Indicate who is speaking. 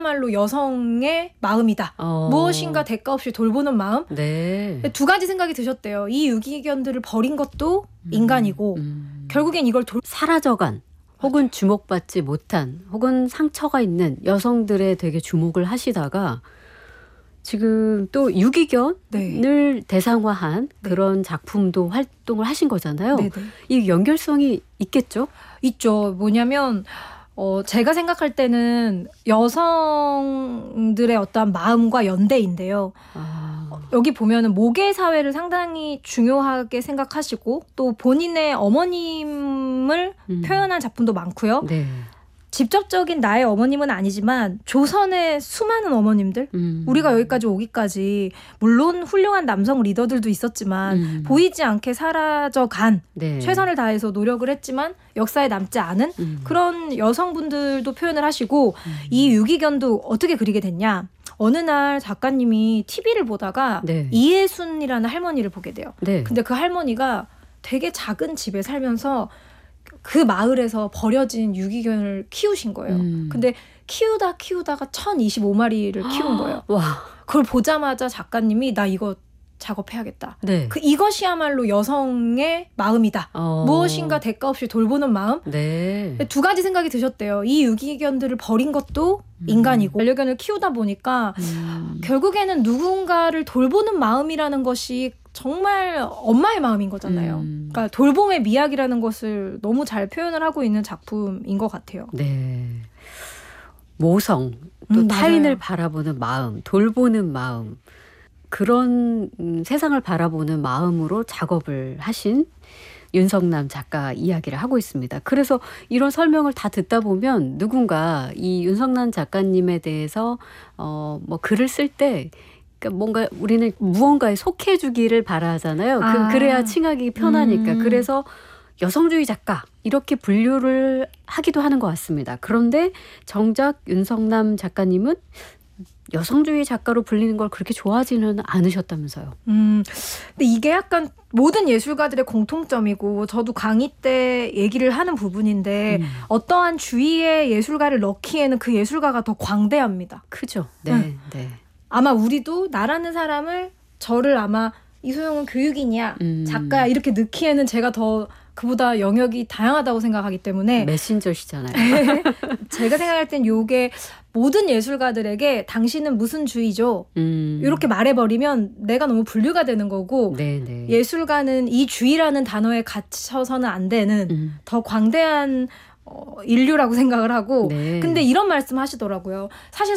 Speaker 1: 말로 여성의 마음이다. 무엇인가 대가 없이 돌보는 마음.
Speaker 2: 네.
Speaker 1: 두 가지 생각이 드셨대요. 이 유기견들을 버린 것도 인간이고 결국엔 이걸
Speaker 2: 사라져간 혹은 주목받지 못한 혹은 상처가 있는 여성들에 되게 주목을 하시다가 지금 또 유기견을 대상화한 그런 작품도 활동을 하신 거잖아요.
Speaker 1: 네네.
Speaker 2: 이 연결성이 있겠죠?
Speaker 1: 있죠. 뭐냐면 제가 생각할 때는 여성들의 어떠한 마음과 연대인데요. 여기 보면은 모계 사회를 상당히 중요하게 생각하시고 또 본인의 어머님을 표현한 작품도 많고요.
Speaker 2: 네.
Speaker 1: 직접적인 나의 어머님은 아니지만 조선의 수많은 어머님들 우리가 여기까지 오기까지 물론 훌륭한 남성 리더들도 있었지만 보이지 않게 사라져간 최선을 다해서 노력을 했지만 역사에 남지 않은 그런 여성분들도 표현을 하시고 이 유기견도 어떻게 그리게 됐냐. 어느 날 작가님이 TV를 보다가 이해순이라는 할머니를 보게 돼요. 근데 그 할머니가 되게 작은 집에 살면서 그 마을에서 버려진 유기견을 키우신 거예요. 근데 키우다가 1025마리를 키운 거예요.
Speaker 2: 와.
Speaker 1: 그걸 보자마자 작가님이 나 이거 작업해야겠다. 이것이야말로 여성의 마음이다. 무엇인가 대가 없이 돌보는 마음. 두 가지 생각이 드셨대요. 이 유기견들을 버린 것도 인간이고 반려견을 키우다 보니까 결국에는 누군가를 돌보는 마음이라는 것이 정말 엄마의 마음인 거잖아요. 그러니까 돌봄의 미학이라는 것을 너무 잘 표현을 하고 있는 작품인 것 같아요.
Speaker 2: 네. 모성, 또 타인을 바라보는 마음, 돌보는 마음. 그런 세상을 바라보는 마음으로 작업을 하신 윤석남 작가 이야기를 하고 있습니다. 그래서 이런 설명을 다 듣다 보면 누군가 이 윤석남 작가님에 대해서 뭐 글을 쓸 때 그러니까 뭔가 우리는 무언가에 속해주기를 바라잖아요. 그래야 칭하기 편하니까. 그래서 여성주의 작가 이렇게 분류를 하기도 하는 것 같습니다. 그런데 정작 윤석남 작가님은 여성주의 작가로 불리는 걸 그렇게 좋아하지는 않으셨다면서요.
Speaker 1: 근데 이게 약간 모든 예술가들의 공통점이고 저도 강의 때 얘기를 하는 부분인데 어떠한 주의의 예술가를 넣기에는 그 예술가가 더 광대합니다.
Speaker 2: 크죠. 네.
Speaker 1: 아마 우리도 나라는 사람을 저를 아마 이소영은 교육인이야 작가야 이렇게 넣기에는 제가 더 그보다 영역이 다양하다고 생각하기 때문에
Speaker 2: 메신저시잖아요.
Speaker 1: 제가 생각할 땐 요게 모든 예술가들에게 당신은 무슨 주의죠? 이렇게 말해버리면 내가 너무 분류가 되는 거고 예술가는 이 주의라는 단어에 갇혀서는 안 되는 더 광대한 인류라고 생각을 하고 근데 이런 말씀 하시더라고요. 사실